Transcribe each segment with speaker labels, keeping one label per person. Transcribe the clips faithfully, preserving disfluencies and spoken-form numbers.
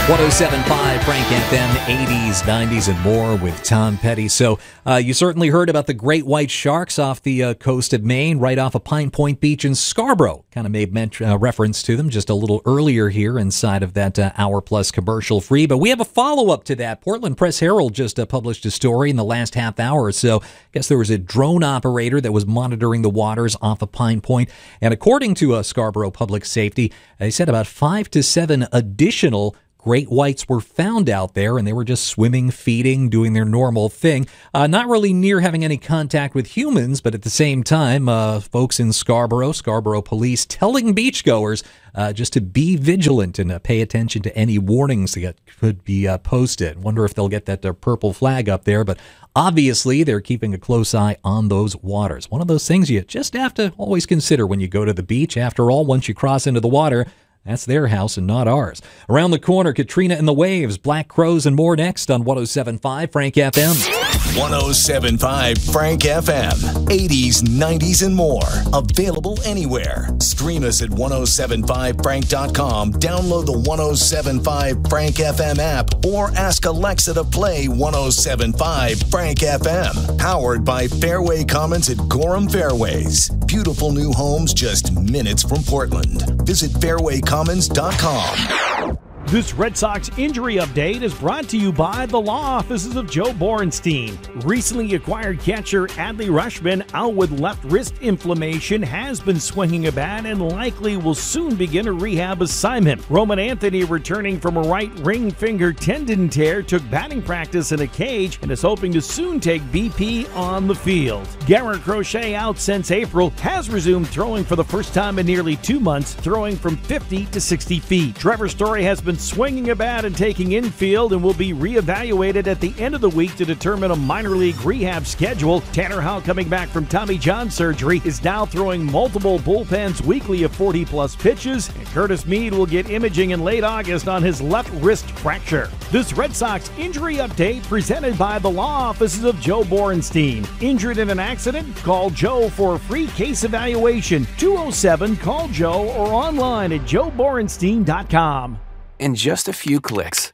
Speaker 1: one oh seven point five Frank F M, eighties, nineties, and more with Tom Petty. So uh, you certainly heard about the great white sharks off the uh, coast of Maine, right off of Pine Point Beach in Scarborough. Kind of made ment- uh, reference to them just a little earlier here inside of that uh, hour-plus commercial free. But we have a follow-up to that. Portland Press-Herald just uh, published a story in the last half hour or so. I guess there was a drone operator that was monitoring the waters off of Pine Point. And according to uh, Scarborough Public Safety, they said about five to seven additional great whites were found out there, and they were just swimming, feeding, doing their normal thing. Uh, not really near having any contact with humans, but at the same time, uh, folks in Scarborough, Scarborough police, telling beachgoers uh, just to be vigilant and uh, pay attention to any warnings that could be uh, posted. Wonder if they'll get that uh, purple flag up there, but obviously they're keeping a close eye on those waters. One of those things you just have to always consider when you go to the beach. After all, once you cross into the water, that's their house and not ours. Around the corner, Katrina and the Waves, Black Crows, and more next on one oh seven point five Frank F M.
Speaker 2: one oh seven point five Frank F M. eighties, nineties, and more. Available anywhere. Stream us at ten seventy-five frank dot com. Download the ten seventy-five Frank F M app or ask Alexa to play ten seventy-five Frank F M. Powered by Fairway Commons at Gorham Fairways. Beautiful new homes just minutes from Portland. Visit fairway commons dot com.
Speaker 3: This Red Sox injury update is brought to you by the law offices of Joe Borenstein. Recently acquired catcher Adley Rutschman, out with left wrist inflammation, has been swinging a bat and likely will soon begin a rehab assignment. Roman Anthony, returning from a right ring finger tendon tear, took batting practice in a cage and is hoping to soon take B P on the field. Garrett Crochet, out since April, has resumed throwing for the first time in nearly two months, throwing from fifty to sixty feet. Trevor Story has been swinging a bat and taking infield and will be reevaluated at the end of the week to determine a minor league rehab schedule. Tanner Houck, coming back from Tommy John surgery, is now throwing multiple bullpens weekly of forty plus pitches, and Curtis Mead will get imaging in late August on his left wrist fracture. This Red Sox injury update presented by the law offices of Joe Borenstein. Injured in an accident? Call Joe for a free case evaluation. two oh seven call Joe or online at joe borenstein dot com.
Speaker 4: In just a few clicks,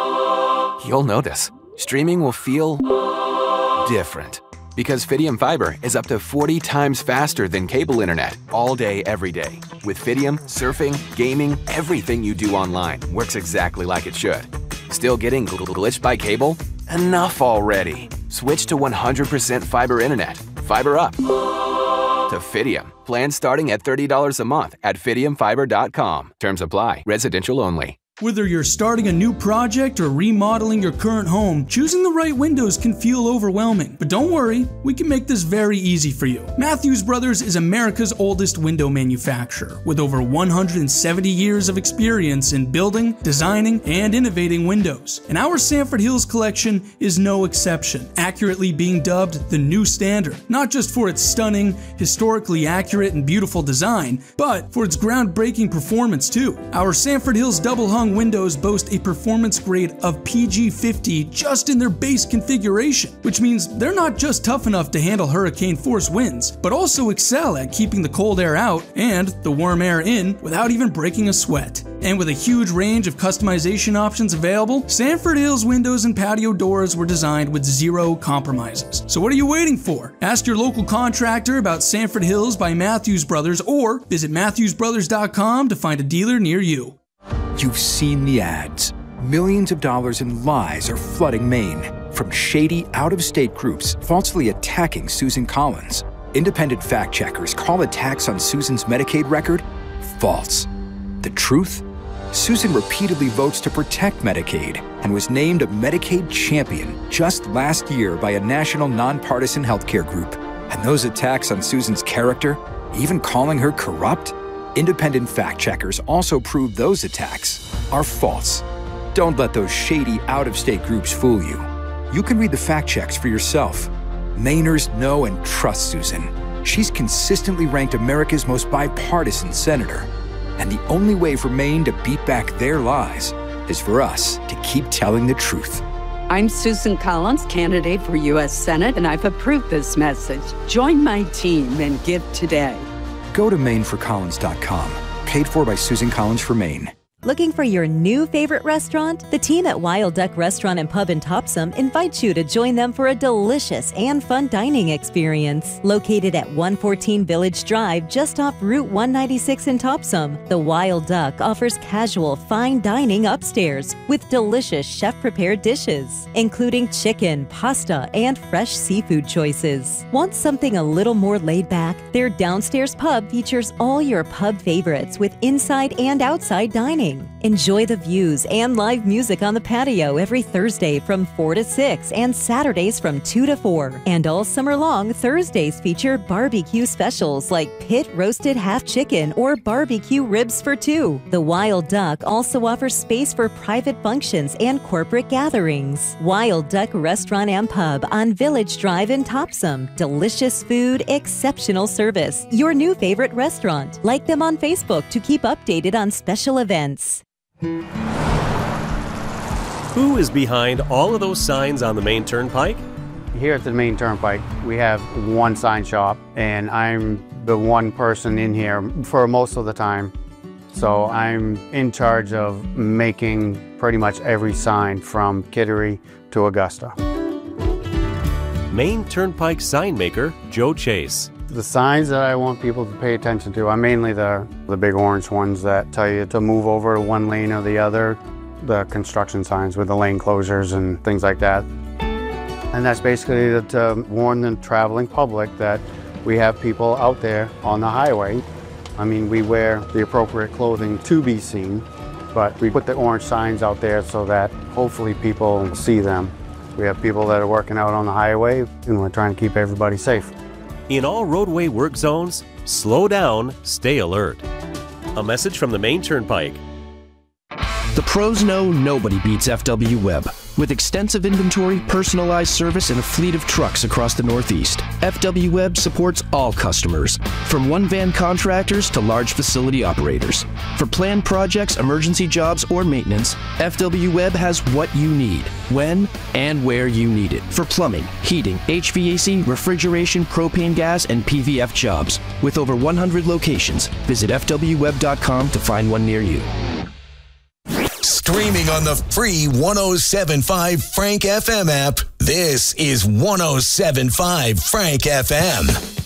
Speaker 4: you'll notice streaming will feel different. Because Fidium Fiber is up to forty times faster than cable internet all day, every day. With Fidium, surfing, gaming, everything you do online works exactly like it should. Still getting glitched by cable? Enough already. Switch to one hundred percent fiber internet. Fiber up to Fidium. Plans starting at thirty dollars a month at fidium fiber dot com. Terms apply. Residential only.
Speaker 5: Whether you're starting a new project or remodeling your current home, choosing the right windows can feel overwhelming. But don't worry, we can make this very easy for you. Matthews Brothers is America's oldest window manufacturer, with over one hundred seventy years of experience in building, designing, and innovating windows. And our Sanford Hills collection is no exception, accurately being dubbed the new standard, not just for its stunning, historically accurate, and beautiful design, but for its groundbreaking performance too. Our Sanford Hills double-hung windows boast a performance grade of P G fifty just in their base configuration, which means they're not just tough enough to handle hurricane force winds, but also excel at keeping the cold air out and the warm air in without even breaking a sweat. And with a huge range of customization options available, Sanford Hills windows and patio doors were designed with zero compromises. So what are you waiting for? Ask your local contractor about Sanford Hills by Matthews Brothers or visit matthews brothers dot com to find a dealer near you.
Speaker 6: You've seen the ads. Millions of dollars in lies are flooding Maine from shady, out-of-state groups falsely attacking Susan Collins. Independent fact-checkers call attacks on Susan's Medicaid record false. The truth? Susan repeatedly votes to protect Medicaid and was named a Medicaid champion just last year by a national nonpartisan healthcare group. And those attacks on Susan's character, even calling her corrupt? Independent fact-checkers also prove those attacks are false. Don't let those shady, out-of-state groups fool you. You can read the fact checks for yourself. Mainers know and trust Susan. She's consistently ranked America's most bipartisan senator. And the only way for Maine to beat back their lies is for us to keep telling the truth.
Speaker 7: I'm Susan Collins, candidate for U S Senate, and I've approved this message. Join my team and give today.
Speaker 6: Go to maine for collins dot com. Paid for by Susan Collins for Maine.
Speaker 8: Looking for your new favorite restaurant? The team at Wild Duck Restaurant and Pub in Topsom invites you to join them for a delicious and fun dining experience. Located at one fourteen Village Drive, just off Route one ninety-six in Topsom, the Wild Duck offers casual, fine dining upstairs with delicious chef-prepared dishes, including chicken, pasta, and fresh seafood choices. Want something a little more laid back? Their downstairs pub features all your pub favorites with inside and outside dining. Enjoy the views and live music on the patio every Thursday from four to six and Saturdays from two to four. And all summer long, Thursdays feature barbecue specials like pit roasted half chicken or barbecue ribs for two. The Wild Duck also offers space for private functions and corporate gatherings. Wild Duck Restaurant and Pub on Village Drive in Topsom. Delicious food, exceptional service. Your new favorite restaurant. Like them on Facebook to keep updated on special events.
Speaker 9: Who is behind all of those signs on the main turnpike?
Speaker 10: Here at the main turnpike, we have one sign shop, and I'm the one person in here for most of the time. So I'm in charge of making pretty much every sign from Kittery to Augusta.
Speaker 9: Main Turnpike sign maker Joe Chase.
Speaker 10: The signs that I want people to pay attention to are mainly the, the big orange ones that tell you to move over to one lane or the other. The construction signs with the lane closures and things like that. And that's basically to warn the traveling public that we have people out there on the highway. I mean, we wear the appropriate clothing to be seen, but we put the orange signs out there so that hopefully people see them. We have people that are working out on the highway, and we're trying to keep everybody safe.
Speaker 9: In all roadway work zones, slow down, stay alert. A message from the Main Turnpike.
Speaker 11: The pros know nobody beats F W Web. With extensive inventory, personalized service, and a fleet of trucks across the Northeast, F W Web supports all customers, from one-van contractors to large facility operators. For planned projects, emergency jobs, or maintenance, F W Web has what you need, when and where you need it. For plumbing, heating, H V A C, refrigeration, propane gas, and P V F jobs. With over one hundred locations, visit F W web dot com to find one near you.
Speaker 2: Streaming on the free one oh seven point five Frank F M app, this is one oh seven point five Frank F M.